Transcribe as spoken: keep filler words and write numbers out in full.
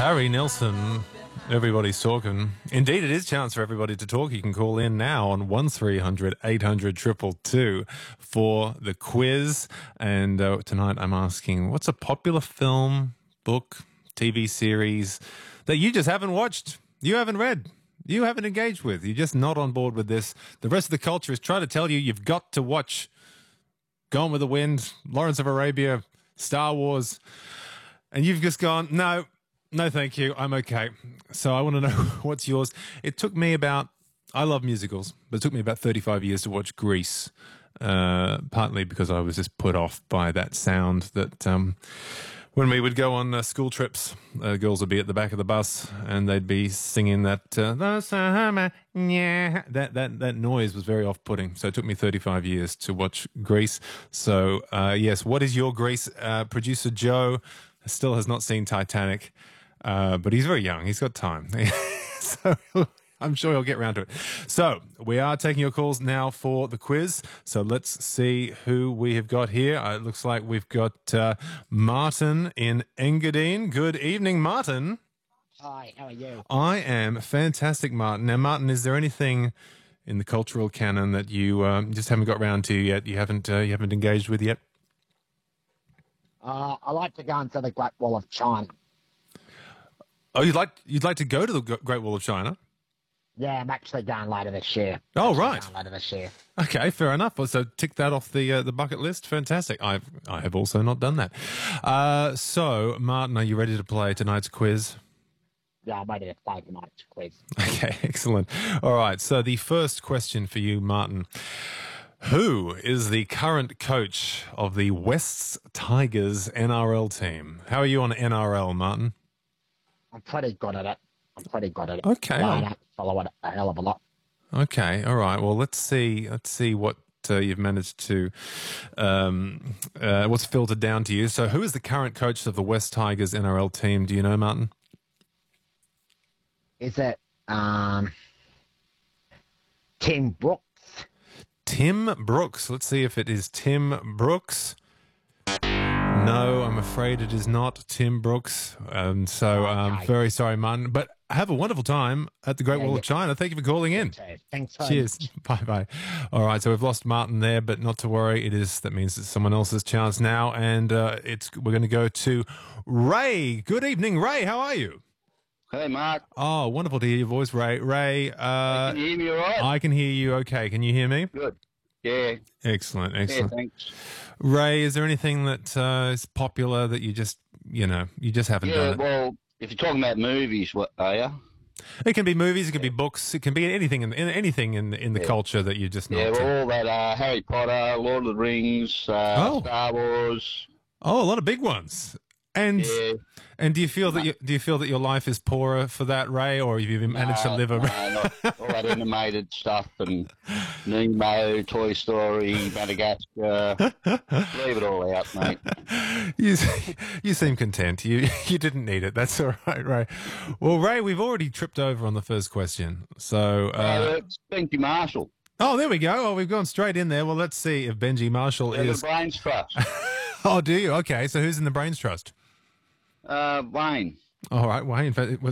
Harry Nilsson, everybody's talking. Indeed, it is chance for everybody to talk. You can call in now on one three hundred eight hundred two two two for the quiz. And uh, tonight I'm asking, what's a popular film, book, T V series that you just haven't watched, you haven't read, you haven't engaged with, you're just not on board with this? The rest of the culture is trying to tell you you've got to watch Gone with the Wind, Lawrence of Arabia, Star Wars, and you've just gone, no, no, thank you, I'm okay. So I want to know what's yours. It took me about, I love musicals, but it took me about thirty-five years to watch Grease, uh, partly because I was just put off by that sound that um, when we would go on uh, school trips, uh, girls would be at the back of the bus and they'd be singing that, uh, the summer, yeah, that, that, that noise was very off-putting. So it took me thirty-five years to watch Grease. So, uh, yes, what is your Grease? Uh, producer Joe still has not seen Titanic. Uh, but he's very young. He's got time. So I'm sure he'll get around to it. So we are taking your calls now for the quiz. So let's see who we have got here. Uh, it looks like we've got uh, Martin in Engadine. Good evening, Martin. Hi, how are you? I am fantastic, Martin. Now, Martin, is there anything in the cultural canon that you um, just haven't got around to yet? You haven't uh, you haven't engaged with yet? Uh, I like to go into the Great Wall of China. Oh, you'd like you'd like to go to the Great Wall of China? Yeah, I'm actually going later this year. Oh, actually right. Going later this year. Okay, fair enough. Well, so tick that off the uh, the bucket list. Fantastic. I've I have also not done that. Uh, so, Martin, are you ready to play tonight's quiz? Yeah, I'm ready to play tonight's quiz. Okay, excellent. All right. So the first question for you, Martin. Who is the current coach of the Wests Tigers N R L team? How are you on N R L, Martin? I'm pretty good at it. I'm pretty good at it. Okay. I don't follow it a hell of a lot. Okay. All right. Well, let's see. Let's see what uh, you've managed to. Um, uh, what's filtered down to you. So, who is the current coach of the West Tigers N R L team? Do you know, Martin? Is it um, Tim Brooks? Tim Brooks. Let's see if it is Tim Brooks. No, I'm afraid it is not Tim Brooks. Um, so I'm um, very sorry, Martin. But have a wonderful time at the Great yeah, Wall yeah. of China. Thank you for calling in. Okay. Thanks. So Cheers. much. Bye bye. All right, so we've lost Martin there, but not to worry. It is that means it's someone else's chance now, and uh, it's we're going to go to Ray. Good evening, Ray. How are you? Hey, Mark. Oh, wonderful to hear your voice, Ray. Ray, uh, can you hear me all right? I can hear you. Okay, can you hear me? Good. Yeah. Excellent. Excellent. Yeah, thanks. Ray, is there anything that uh, is popular that you just, you know, you just haven't yeah, done it? well, if you're talking about movies, what are you? It can be movies, it can be books, it can be anything in, in anything in in the yeah. culture that you just not. Yeah, well, all that uh, Harry Potter, Lord of the Rings, uh, oh. Star Wars. Oh, a lot of big ones. And yeah. and do you feel that you, do you feel that your life is poorer for that, Ray, or have you managed no, to live a? No, not all that animated stuff and Nemo, Toy Story, Madagascar. Leave it all out, mate. You you seem content. You you didn't need it. That's all right, Ray. Well, Ray, we've already tripped over on the first question, so. Uh, uh, it's Benji Marshall. Oh, there we go. Oh, we've gone straight in there. Well, let's see if Benji Marshall yeah, is. The Brains Trust. Oh, do you? Okay, so who's in the Brains Trust? Uh, Wayne. All right, Wayne. Was